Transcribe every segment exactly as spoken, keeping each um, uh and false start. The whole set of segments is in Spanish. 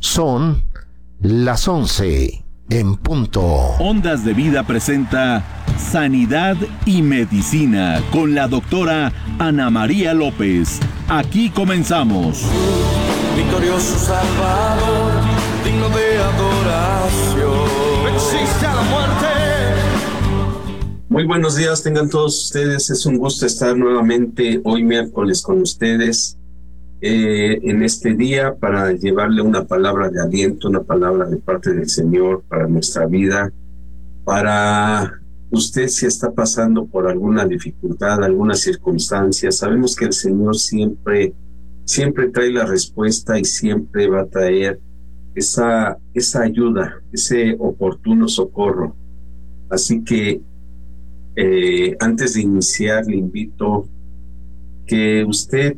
Son las once en punto. Ondas de Vida presenta Sanidad y Medicina con la doctora Ana María López. Aquí comenzamos. Victorioso Salvador, digno de adoración. Existe a la muerte. Muy buenos días, tengan todos ustedes. Es un gusto estar nuevamente hoy miércoles con ustedes eh, en este día para llevarle una palabra de aliento, una palabra de parte del Señor para nuestra vida, para usted si está pasando por alguna dificultad, alguna circunstancia. Sabemos que el Señor siempre, siempre trae la respuesta y siempre va a traer esa, esa ayuda, ese oportuno socorro. Así que Eh, antes de iniciar, le invito que usted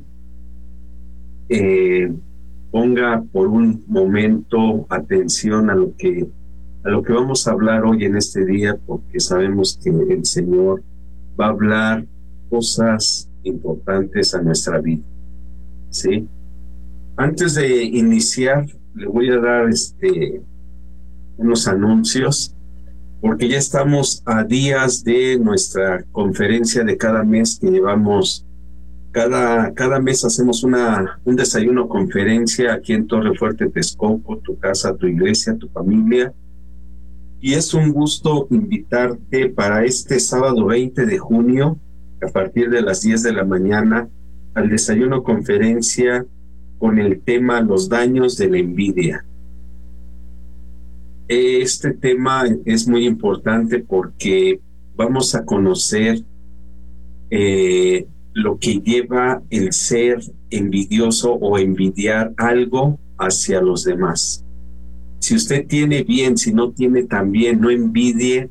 eh, ponga por un momento atención a lo que a lo que vamos a hablar hoy en este día, porque sabemos que el Señor va a hablar cosas importantes a nuestra vida, ¿sí? Antes de iniciar, le voy a dar este unos anuncios, porque ya estamos a días de nuestra conferencia de cada mes que llevamos. Cada, cada mes hacemos una, un desayuno conferencia aquí en Torre Fuerte, Texcoco, tu casa, tu iglesia, tu familia. Y es un gusto invitarte para este sábado veinte de junio, a partir de las diez de la mañana, al desayuno conferencia con el tema Los daños de la envidia. Este tema es muy importante porque vamos a conocer eh, lo que lleva el ser envidioso o envidiar algo hacia los demás. Si usted tiene bien, si no tiene tan bien, no envidie,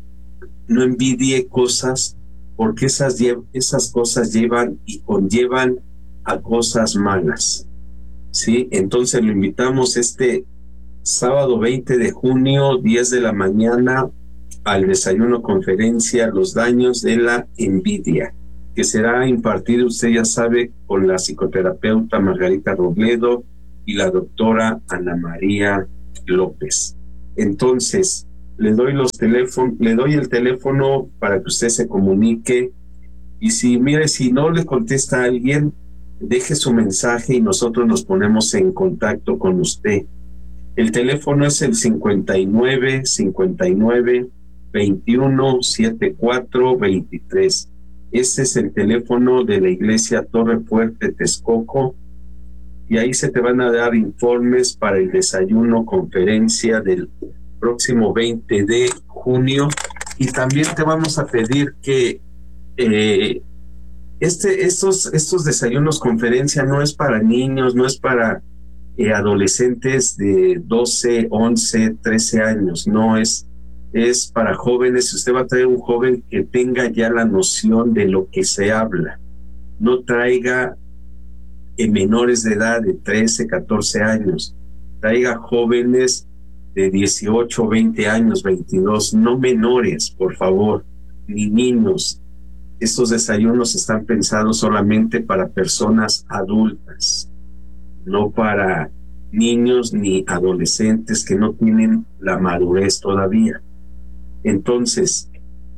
no envidie cosas, porque esas, esas cosas llevan y conllevan a cosas malas, ¿sí? Entonces lo invitamos este sábado veinte de junio, diez de la mañana, al desayuno conferencia Los daños de la envidia, que será impartido, usted ya sabe, con la psicoterapeuta Margarita Robledo y la doctora Ana María López. Entonces, le doy los teléfonos, le doy el teléfono para que usted se comunique, y si, mire, si no le contesta a alguien, deje su mensaje y nosotros nos ponemos en contacto con usted. El teléfono es el cincuenta y nueve, cincuenta y nueve, veintiuno, setenta y cuatro, veintitrés. Ese es el teléfono de la iglesia Torre Fuerte, Texcoco, y ahí se te van a dar informes para el desayuno conferencia del próximo veinte de junio. Y también te vamos a pedir que eh, este, estos, estos desayunos conferencia no es para niños, no es para Eh, adolescentes de doce, once, trece años, no es, es para jóvenes. Usted va a traer un joven que tenga ya la noción de lo que se habla, no traiga eh, menores de edad de trece, catorce años, traiga jóvenes de dieciocho, veinte años, veintidós, no menores, por favor, ni niños. Estos desayunos están pensados solamente para personas adultas, no para niños ni adolescentes que no tienen la madurez todavía. Entonces,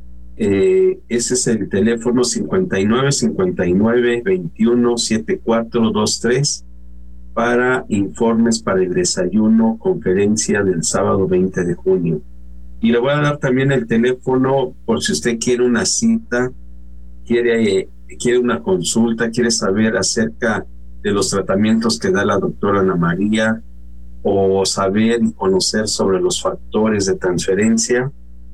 eh, ese es el teléfono cincuenta y nueve, cincuenta y nueve, veintiuno, setenta y cuatro, veintitrés para informes para el desayuno conferencia del sábado veinte de junio. Y le voy a dar también el teléfono por si usted quiere una cita, quiere, eh, quiere una consulta, quiere saber acerca de los tratamientos que da la doctora Ana María, o saber y conocer sobre los factores de transferencia.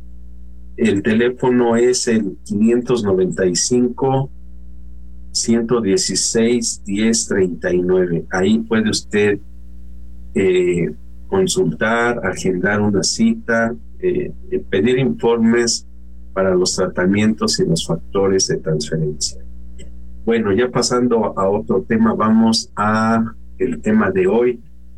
El teléfono es el quinientos noventa y cinco, ciento dieciséis, diez treinta y nueve. Ahí puede usted eh, consultar, agendar una cita, eh, pedir informes para los tratamientos y los factores de transferencia. Bueno, ya pasando a otro tema, vamos a el tema de hoy.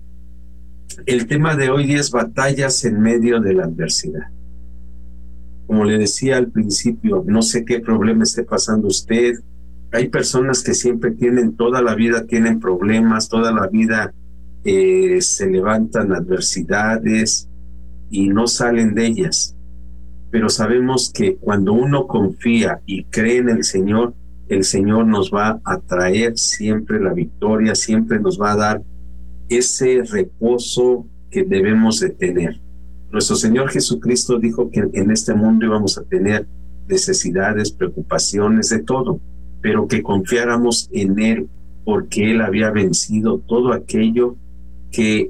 El tema de hoy es batallas en medio de la adversidad. Como le decía al principio, no sé qué problema esté pasando usted. Hay personas que siempre tienen, toda la vida tienen problemas, toda la vida eh, se levantan adversidades y no salen de ellas. Pero sabemos que cuando uno confía y cree en el Señor, el Señor nos va a traer siempre la victoria, siempre nos va a dar ese reposo que debemos de tener. Nuestro Señor Jesucristo dijo que en este mundo íbamos a tener necesidades, preocupaciones, de todo, pero que confiáramos en Él, porque Él había vencido todo aquello que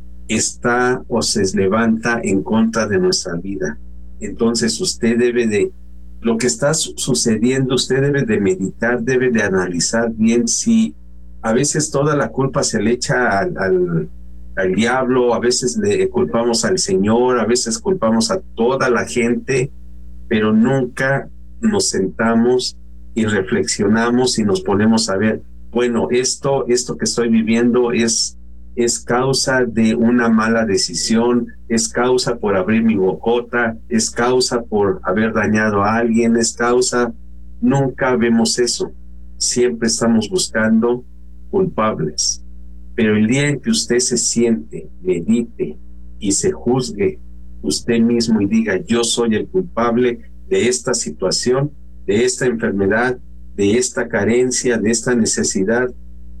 está o se levanta en contra de nuestra vida. Entonces usted debe de, lo que está su- sucediendo, usted debe de meditar, debe de analizar bien si a veces toda la culpa se le echa al, al, al diablo, a veces le culpamos al Señor, a veces culpamos a toda la gente, pero nunca nos sentamos y reflexionamos y nos ponemos a ver, bueno, esto, esto que estoy viviendo es, es causa de una mala decisión, es causa por abrir mi bocota, es causa por haber dañado a alguien, es causa... Nunca vemos eso. Siempre estamos buscando culpables. Pero el día en que usted se siente, medite y se juzgue usted mismo y diga, yo soy el culpable de esta situación, de esta enfermedad, de esta carencia, de esta necesidad,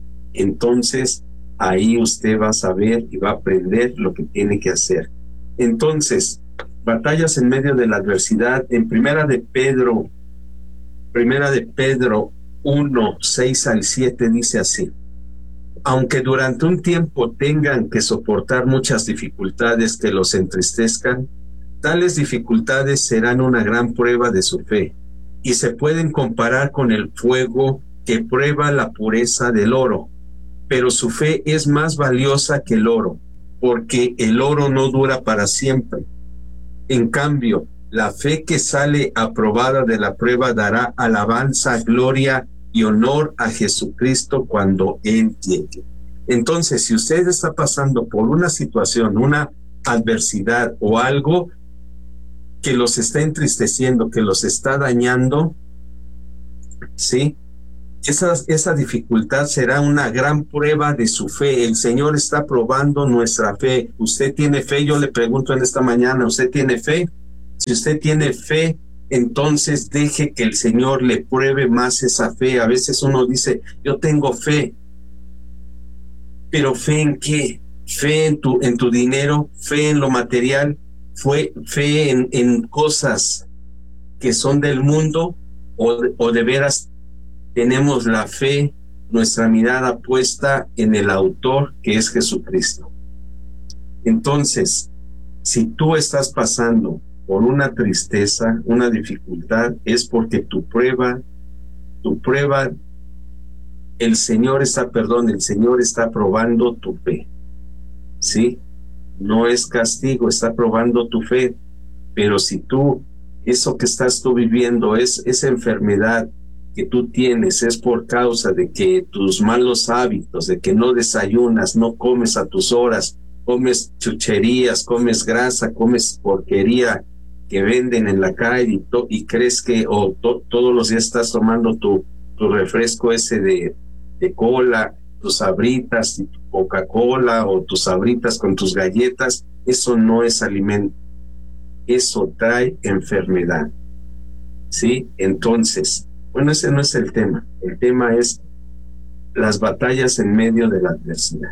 entonces ahí usted va a saber y va a aprender lo que tiene que hacer. Entonces, batallas en medio de la adversidad. En primera de Pedro, primera de Pedro uno, seis al siete dice así: aunque durante un tiempo tengan que soportar muchas dificultades que los entristezcan, tales dificultades serán una gran prueba de su fe, y se pueden comparar con el fuego que prueba la pureza del oro. Pero su fe es más valiosa que el oro, porque el oro no dura para siempre. En cambio, la fe que sale aprobada de la prueba dará alabanza, gloria y honor a Jesucristo cuando Él llegue. Entonces, si usted está pasando por una situación, una adversidad o algo que los está entristeciendo, que los está dañando, ¿sí? Esa, esa dificultad será una gran prueba de su fe. El Señor está probando nuestra fe. ¿Usted tiene fe? Yo le pregunto en esta mañana, ¿usted tiene fe? Si usted tiene fe, entonces deje que el Señor le pruebe más esa fe. A veces uno dice, yo tengo fe, pero ¿fe en qué? ¿Fe en tu, en tu dinero? ¿Fe en lo material? ¿Fue fe en, en cosas que son del mundo? ¿O, o de veras tenemos la fe, nuestra mirada puesta en el autor, que es Jesucristo? Entonces, si tú estás pasando por una tristeza, una dificultad, es porque tu prueba, tu prueba, el Señor está, perdón, el Señor está probando tu fe, ¿sí? No es castigo, está probando tu fe. Pero si tú, eso que estás tú viviendo, es esa enfermedad que tú tienes, es por causa de que tus malos hábitos, de que no desayunas, no comes a tus horas, comes chucherías, comes grasa, comes porquería que venden en la calle, y, to, y crees que o to, todos los días estás tomando tu, tu refresco ese de, de cola, tus sabritas, tu Coca-Cola o tus sabritas con tus galletas, eso no es alimento, eso trae enfermedad, ¿sí? Entonces, bueno, ese no es el tema. El tema es las batallas en medio de la adversidad.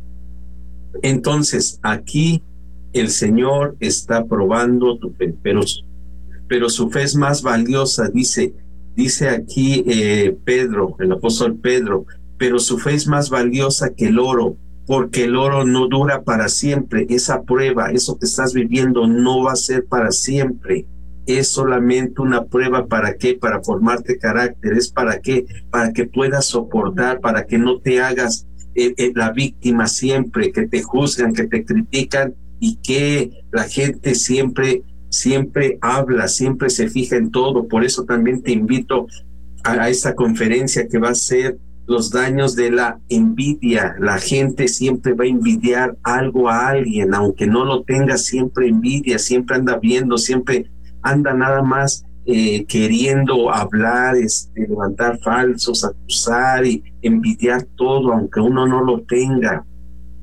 Entonces, aquí el Señor está probando tu fe, pero, pero su fe es más valiosa, dice, dice aquí eh, Pedro, el apóstol Pedro, pero su fe es más valiosa que el oro, porque el oro no dura para siempre. Esa prueba, eso que estás viviendo no va a ser para siempre. Es solamente una prueba. ¿Para qué? Para formarte carácter. ¿Es para qué? Para que puedas soportar, para que no te hagas eh, eh, la víctima siempre, que te juzgan, que te critican y que la gente siempre, siempre habla, siempre se fija en todo. Por eso también te invito a, a esta conferencia que va a ser los daños de la envidia. La gente siempre va a envidiar algo a alguien, aunque no lo tenga, siempre envidia, siempre anda viendo, siempre anda nada más eh, queriendo hablar, este, levantar falsos, acusar y envidiar todo, aunque uno no lo tenga.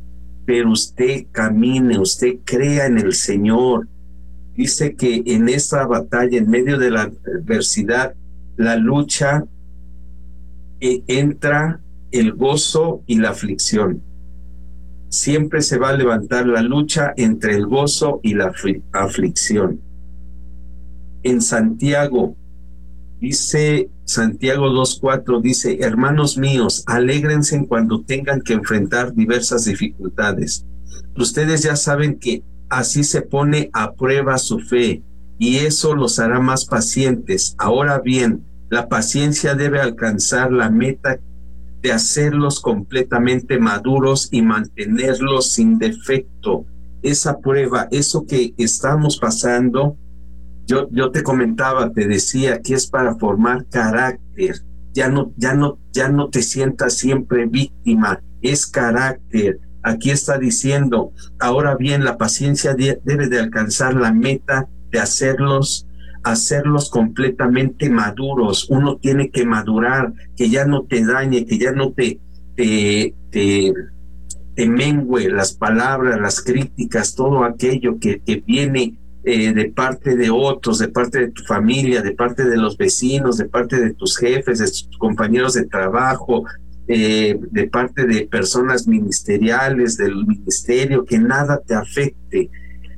pero usted camine, usted crea en el Señor. Dice que en esta batalla, en medio de la adversidad, la lucha, eh, entra el gozo y la aflicción. Siempre se va a levantar la lucha entre el gozo y la aflicción. En Santiago, dice Santiago dos cuatro, dice: hermanos míos, alégrense cuando tengan que enfrentar diversas dificultades. Ustedes ya saben que así se pone a prueba su fe, y eso los hará más pacientes. Ahora bien, la paciencia debe alcanzar la meta de hacerlos completamente maduros y mantenerlos sin defecto. Esa prueba, eso que estamos pasando, yo, yo te comentaba, te decía que es para formar carácter. Ya no, ya no, ya no te sientas siempre víctima, es carácter. Aquí está diciendo: ahora bien, la paciencia de, debe de alcanzar la meta de hacerlos hacerlos completamente maduros. Uno tiene que madurar, que ya no te dañe, que ya no te, te, te, te mengue las palabras, las críticas, todo aquello que, que viene eh, de parte de otros, de parte de tu familia, de parte de los vecinos, de parte de tus jefes, de tus compañeros de trabajo, eh, de parte de personas ministeriales, del ministerio, que nada te afecte.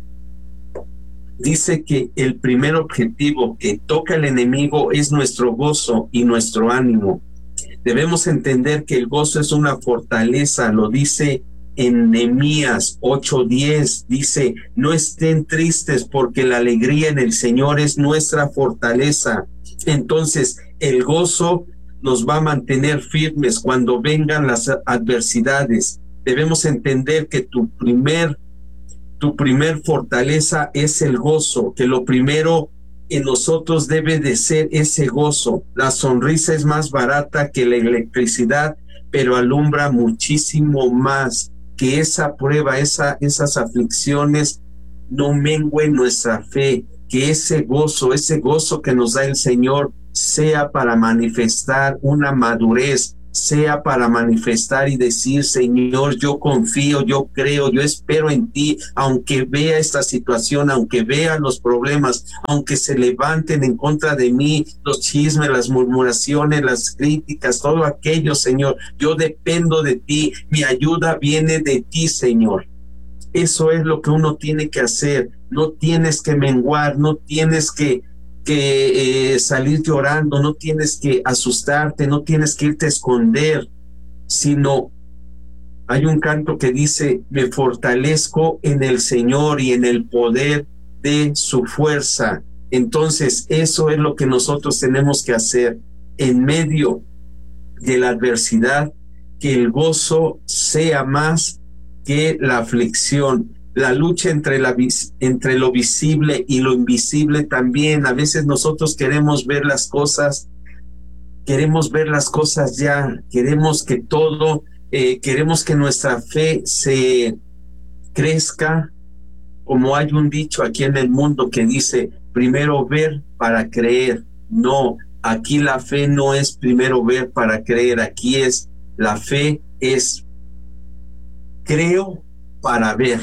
Dice que el primer objetivo que toca el enemigo es nuestro gozo y nuestro ánimo. Debemos entender que el gozo es una fortaleza, lo dice en Nehemías ocho diez, dice: no estén tristes porque la alegría en el Señor es nuestra fortaleza. Entonces, el gozo nos va a mantener firmes cuando vengan las adversidades. Debemos entender que tu primer Tu primer fortaleza es el gozo, que lo primero en nosotros debe de ser ese gozo. La sonrisa es más barata que la electricidad, pero alumbra muchísimo más. Que esa prueba, esa, esas aflicciones no mengüen nuestra fe, que ese gozo, ese gozo que nos da el Señor sea para manifestar una madurez, sea para manifestar y decir: Señor, yo confío, yo creo, yo espero en ti, aunque vea esta situación, aunque vea los problemas, aunque se levanten en contra de mí los chismes, las murmuraciones, las críticas, todo aquello, Señor, yo dependo de ti, mi ayuda viene de ti, Señor. Eso es lo que uno tiene que hacer. No tienes que menguar, no tienes que que eh, salir llorando, no tienes que asustarte, no tienes que irte a esconder, sino hay un canto que dice: me fortalezco en el Señor y en el poder de su fuerza. Entonces eso es lo que nosotros tenemos que hacer en medio de la adversidad, que el gozo sea más que la aflicción. La lucha entre, la, entre lo visible y lo invisible también. A veces nosotros queremos ver las cosas, queremos ver las cosas ya, queremos que todo, eh, queremos que nuestra fe se crezca. Como hay un dicho aquí en el mundo que dice: primero ver para creer. No, aquí la fe no es primero ver para creer, aquí es, la fe es creo para ver.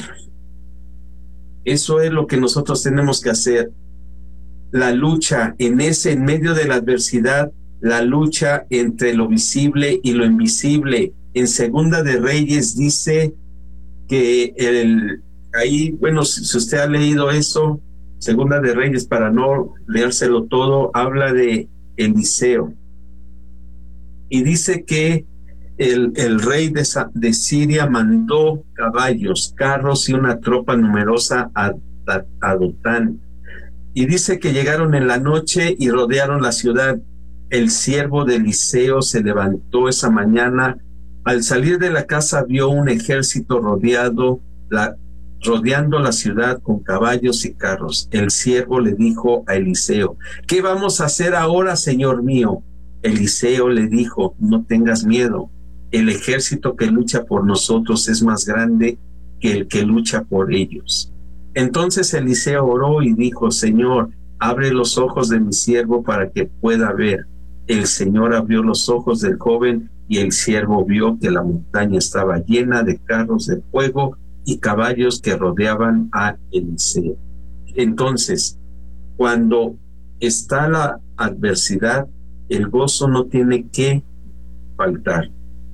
Eso es lo que nosotros tenemos que hacer. La lucha en ese, en medio de la adversidad, la lucha entre lo visible y lo invisible. En Segunda de Reyes dice que el, ahí, bueno, si, si usted ha leído eso, Segunda de Reyes, para no leérselo todo, habla de Eliseo. Y dice que El, el rey de, de Siria mandó caballos, carros y una tropa numerosa a, a, a Dotán. Y dice que llegaron en la noche y rodearon la ciudad. El siervo de Eliseo se levantó esa mañana. Al salir de la casa vio un ejército rodeado, la, rodeando la ciudad con caballos y carros. El siervo le dijo a Eliseo: ¿qué vamos a hacer ahora, señor mío? Eliseo le dijo: no tengas miedo. El ejército que lucha por nosotros es más grande que el que lucha por ellos. Entonces Eliseo oró y dijo: Señor, abre los ojos de mi siervo para que pueda ver. El Señor abrió los ojos del joven y el siervo vio que la montaña estaba llena de carros de fuego y caballos que rodeaban a Eliseo. Entonces, cuando está la adversidad, el gozo no tiene que faltar.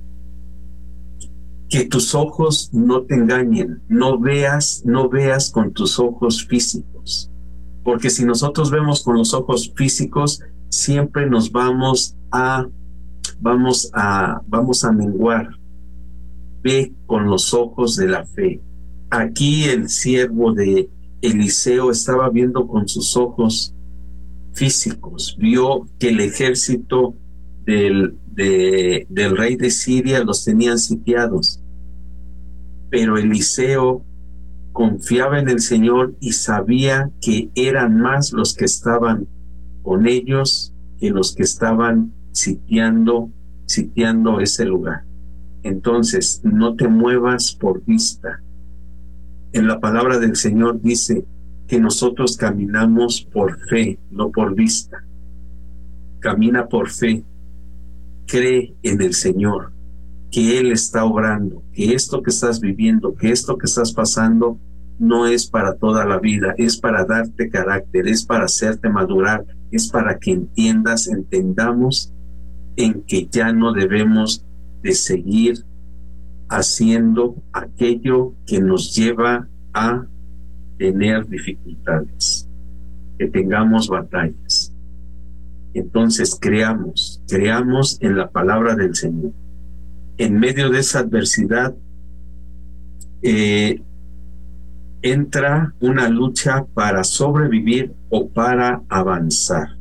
Que tus ojos no te engañen, no veas, no veas con tus ojos físicos, porque si nosotros vemos con los ojos físicos, siempre nos vamos a, vamos a, vamos a menguar. Ve con los ojos de la fe. Aquí el siervo de Eliseo estaba viendo con sus ojos físicos, vio que el ejército del, de, del rey de Siria los tenían sitiados, pero Eliseo confiaba en el Señor y sabía que eran más los que estaban con ellos que los que estaban sitiando, sitiando ese lugar. Entonces, no te muevas por vista. En la palabra del Señor dice que nosotros caminamos por fe, no por vista. Camina por fe. Cree en el Señor, que Él está obrando, que esto que estás viviendo, que esto que estás pasando, no es para toda la vida, es para darte carácter, es para hacerte madurar, es para que entiendas, entendamos en que ya no debemos de seguir haciendo aquello que nos lleva a tener dificultades, que tengamos batallas. Entonces creamos, creamos en la palabra del Señor. En medio de esa adversidad eh, entra una lucha para sobrevivir o para avanzar.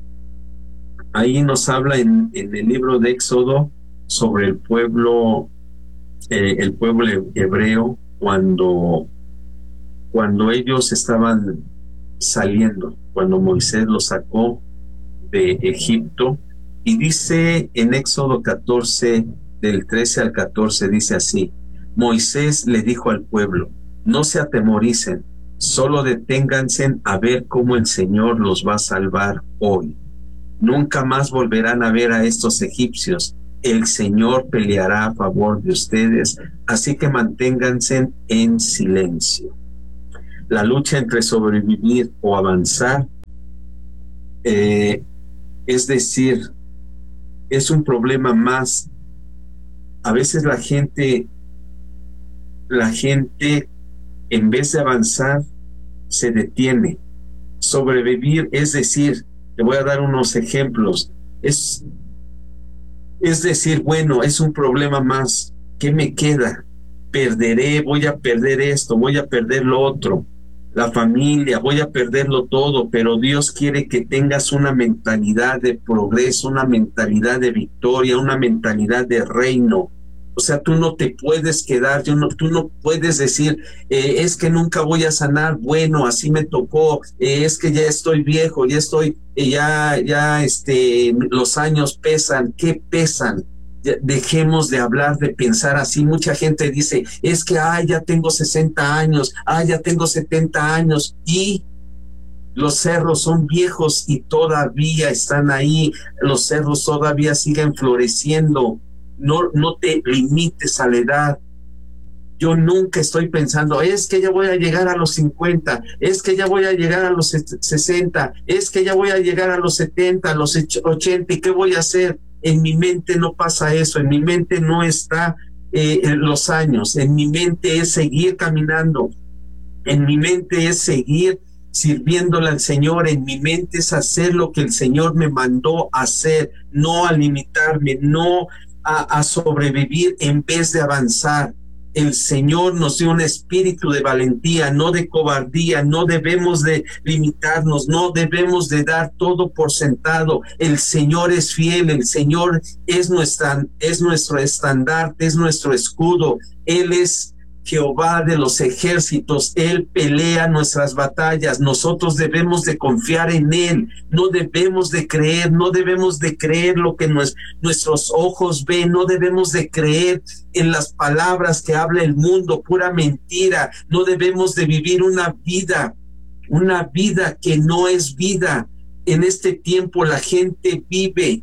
Ahí nos habla en, en el libro de Éxodo sobre el pueblo, eh, el pueblo hebreo cuando, cuando ellos estaban saliendo, cuando Moisés los sacó de Egipto, y dice en Éxodo catorce, del trece al catorce, dice así: Moisés le dijo al pueblo, no se atemoricen, solo deténganse a ver cómo el Señor los va a salvar hoy. Nunca más volverán a ver a estos egipcios. El Señor peleará a favor de ustedes, así que manténganse en silencio. La lucha entre sobrevivir o avanzar, eh, es decir, es un problema más. A veces la gente, la gente, en vez de avanzar, se detiene. Sobrevivir, es decir, te voy a dar unos ejemplos. Es, es decir, bueno, es un problema más. ¿Qué me queda? Perderé, voy a perder esto, voy a perder lo otro. La familia, voy a perderlo todo, pero Dios quiere que tengas una mentalidad de progreso, una mentalidad de victoria, una mentalidad de reino. O sea, tú no te puedes quedar, yo no, tú no puedes decir, eh, es que nunca voy a sanar, bueno, así me tocó, eh, es que ya estoy viejo, ya estoy, eh, ya, ya, este, los años pesan. ¿Qué pesan? Ya, dejemos de hablar, de pensar así. Mucha gente dice, es que, ay, ya tengo sesenta años, ay, ya tengo setenta años, y los cerros son viejos y todavía están ahí, los cerros todavía siguen floreciendo. No, no te limites a la edad. Yo nunca estoy pensando, es que ya voy a llegar a los cincuenta, es que ya voy a llegar a los sesenta, es que ya voy a llegar a los setenta, a los ochenta, ¿y qué voy a hacer? En mi mente no pasa eso, en mi mente no está eh, los años, en mi mente es seguir caminando, en mi mente es seguir sirviéndole al Señor, en mi mente es hacer lo que el Señor me mandó hacer, no a limitarme, no A, a sobrevivir en vez de avanzar. El Señor nos dio un espíritu de valentía, no de cobardía. No debemos de limitarnos, no debemos de dar todo por sentado. El Señor es fiel, el Señor es, nuestra, es nuestro estandarte, es nuestro escudo. Él es Jehová de los ejércitos, Él pelea nuestras batallas. Nosotros debemos de confiar en Él, no debemos de creer, no debemos de creer lo que nos, nuestros ojos ven, no debemos de creer en las palabras que habla el mundo, pura mentira. No debemos de vivir una vida, una vida que no es vida. En este tiempo la gente vive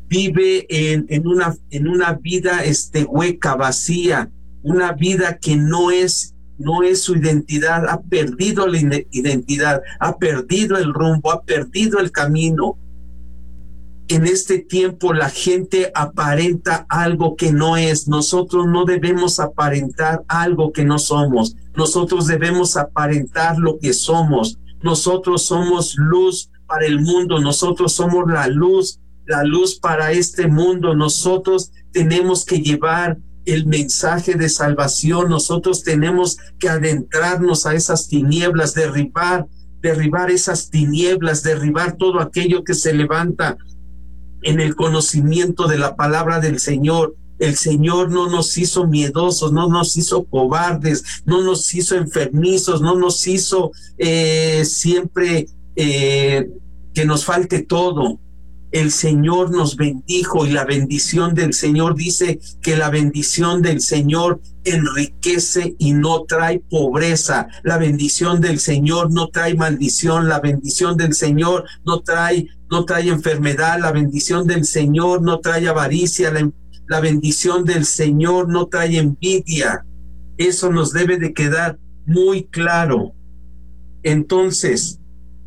vive en, en, una, en una vida este, hueca, vacía, una vida que no es, no es su identidad, ha perdido la identidad, ha perdido el rumbo, ha perdido el camino. En este tiempo la gente aparenta algo que no es. Nosotros no debemos aparentar algo que no somos. Nosotros debemos aparentar lo que somos. Nosotros somos luz para el mundo. Nosotros somos la luz, la luz para este mundo. Nosotros tenemos que llevar el mensaje de salvación. Nosotros tenemos que adentrarnos a esas tinieblas, derribar, derribar esas tinieblas, derribar todo aquello que se levanta en el conocimiento de la palabra del Señor. El Señor no nos hizo miedosos, no nos hizo cobardes, no nos hizo enfermizos, no nos hizo eh, siempre eh, que nos falte todo. El Señor nos bendijo y la bendición del Señor dice que la bendición del Señor enriquece y no trae pobreza. La bendición del Señor no trae maldición. La bendición del Señor no trae, no trae enfermedad. La bendición del Señor no trae avaricia. La, la bendición del Señor no trae envidia. Eso nos debe de quedar muy claro. Entonces,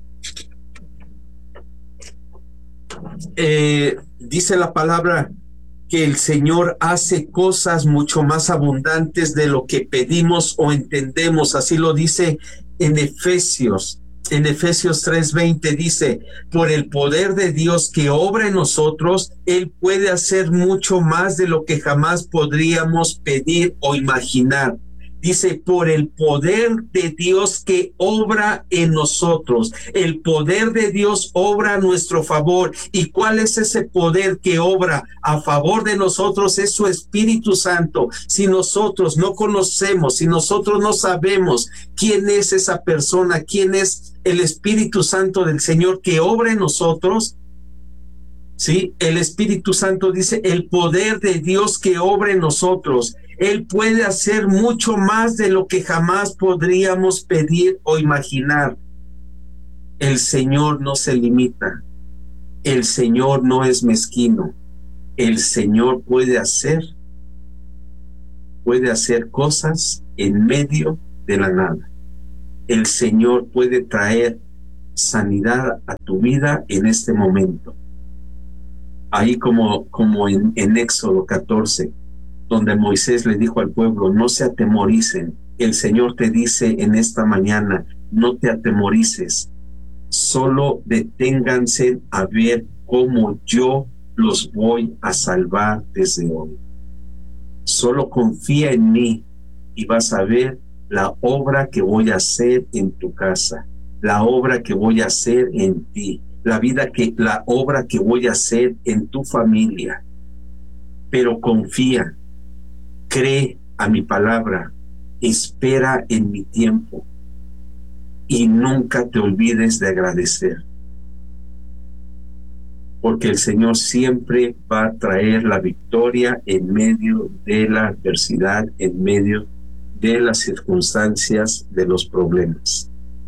Eh, dice la palabra que el Señor hace cosas mucho más abundantes de lo que pedimos o entendemos. Así lo dice en Efesios. En Efesios tres veinte dice, por el poder de Dios que obra en nosotros, Él puede hacer mucho más de lo que jamás podríamos pedir o imaginar. Dice, por el poder de Dios que obra en nosotros. El poder de Dios obra a nuestro favor. ¿Y cuál es ese poder que obra a favor de nosotros? Es su Espíritu Santo. Si nosotros no conocemos, si nosotros no sabemos quién es esa persona, quién es el Espíritu Santo del Señor que obra en nosotros, ¿sí? El Espíritu Santo dice, el poder de Dios que obra en nosotros. Él puede hacer mucho más de lo que jamás podríamos pedir o imaginar. El Señor no se limita. El Señor no es mezquino. El Señor puede hacer, puede hacer cosas en medio de la nada. El Señor puede traer sanidad a tu vida en este momento. Ahí como, como en, en Éxodo catorce, donde Moisés le dijo al pueblo, no se atemoricen. El Señor te dice en esta mañana, no te atemorices, solo deténganse a ver cómo yo los voy a salvar desde hoy. Solo confía en mí y vas a ver la obra que voy a hacer en tu casa, la obra que voy a hacer en ti, la vida que, la obra que voy a hacer en tu familia. Pero confía, cree a mi palabra, espera en mi tiempo y nunca te olvides de agradecer, porque el Señor siempre va a traer la victoria en medio de la adversidad, en medio de las circunstancias, de los problemas.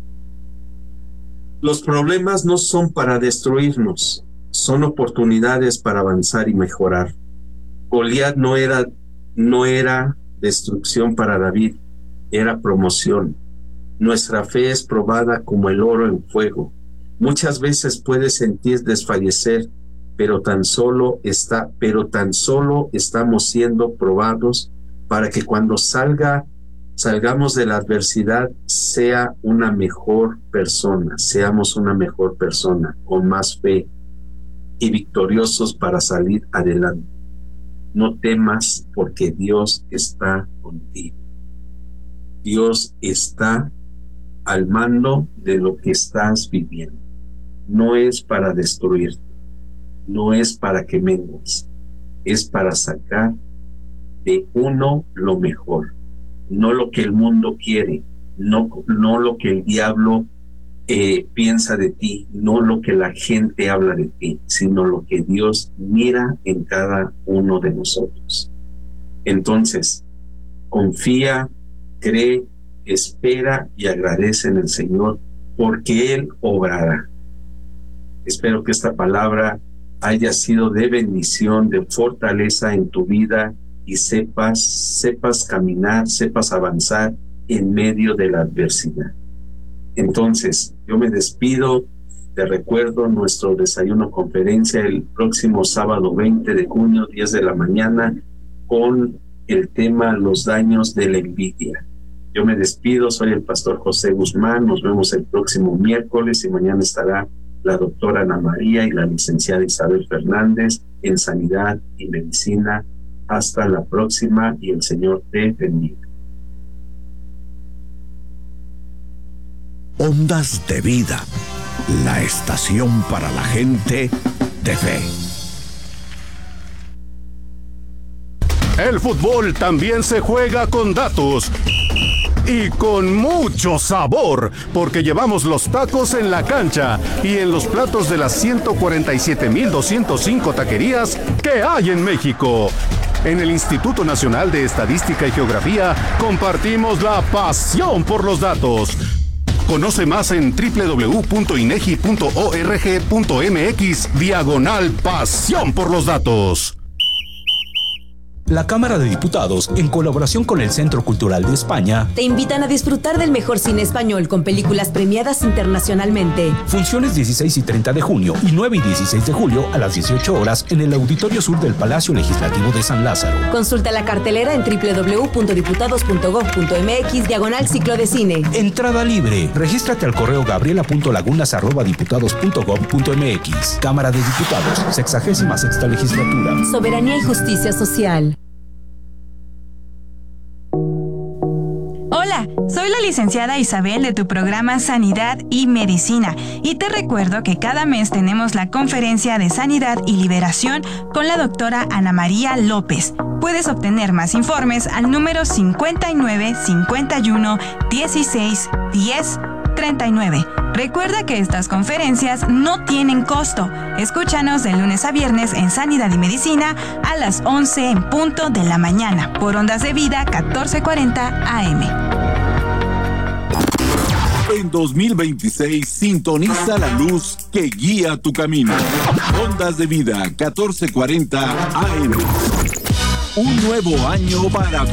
Los problemas no son para destruirnos, son oportunidades para avanzar y mejorar. Goliat no era no era destrucción para David, era promoción. Nuestra fe es probada como el oro en fuego. Muchas veces puedes sentir desfallecer, pero tan solo está, pero tan solo estamos siendo probados para que cuando salga, salgamos de la adversidad, sea una mejor persona, seamos una mejor persona, con más fe y victoriosos para salir adelante. No temas porque Dios está contigo. Dios está al mando de lo que estás viviendo. No es para destruirte, no es para que mengues, es para sacar de uno lo mejor, no lo que el mundo quiere, no, no lo que el diablo eh, piensa de ti, no lo que la gente habla de ti, sino lo que Dios mira en cada uno de nosotros. Entonces, confía, cree, espera y agradece en el Señor, porque Él obrará. Espero que esta palabra haya sido de bendición, de fortaleza en tu vida y sepas, sepas caminar, sepas avanzar en medio de la adversidad. Entonces, yo me despido, te recuerdo nuestro desayuno conferencia el próximo sábado veinte de junio, diez de la mañana, con el tema los daños de la envidia. Yo me despido, soy el pastor José Guzmán, nos vemos el próximo miércoles y mañana estará la doctora Ana María y la licenciada Isabel Fernández en Sanidad y Medicina. Hasta la próxima y el Señor te bendiga. Ondas de Vida, la estación para la gente de fe. El fútbol también se juega con datos. Y con mucho sabor, porque llevamos los tacos en la cancha y en los platos de las ciento cuarenta y siete mil doscientos cinco taquerías que hay en México. En el Instituto Nacional de Estadística y Geografía compartimos la pasión por los datos. Conoce más en doble u doble u doble u punto inegi punto org punto mx diagonal pasión por los datos. La Cámara de Diputados, en colaboración con el Centro Cultural de España, te invitan a disfrutar del mejor cine español con películas premiadas internacionalmente. Funciones dieciséis y treinta de junio y nueve y dieciséis de julio a las dieciocho horas en el Auditorio Sur del Palacio Legislativo de San Lázaro. Consulta la cartelera en doble u doble u doble u punto diputados punto gob punto mx diagonal ciclo de cine. Entrada libre. Regístrate al correo gabriela punto lagunas arroba diputados punto gob punto mx. Cámara de Diputados, sexagésima sexta legislatura. Soberanía y justicia social. Hola, soy la licenciada Isabel de tu programa Sanidad y Medicina y te recuerdo que cada mes tenemos la conferencia de Sanidad y Liberación con la doctora Ana María López. Puedes obtener más informes al número cincuenta y nueve, cincuenta y uno, dieciséis, diez, treinta y nueve. Recuerda que estas conferencias no tienen costo. Escúchanos de lunes a viernes en Sanidad y Medicina a las once en punto de la mañana por Ondas de Vida catorce cuarenta A M. En dos mil veintiséis, sintoniza la luz que guía tu camino. Ondas de Vida catorce cuarenta A M. Un nuevo año para tu